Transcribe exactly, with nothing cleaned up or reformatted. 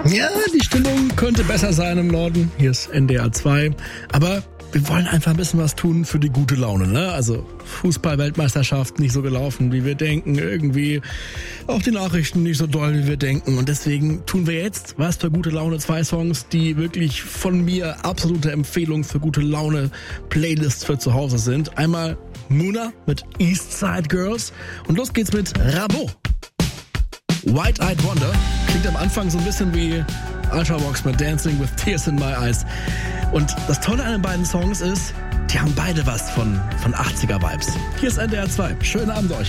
Ja, die Stimmung könnte besser sein im Norden. Hier ist N D R zwei. Aber wir wollen einfach ein bisschen was tun für die gute Laune, ne? Also Fußball-Weltmeisterschaft nicht so gelaufen, wie wir denken. Irgendwie auch die Nachrichten nicht so doll, wie wir denken. Und deswegen tun wir jetzt was für gute Laune. Zwei Songs, die wirklich von mir absolute Empfehlung für gute Laune Playlists für zu Hause sind. Einmal Muna mit Eastside Girls. Und los geht's mit Rabo. White Eyed Wonder. Klingt am Anfang so ein bisschen wie Ultravox mit Dancing with Tears in My Eyes. Und das Tolle an den beiden Songs ist, die haben beide was von, von achtziger Vibes. Hier ist N D R zwei. Schönen Abend euch.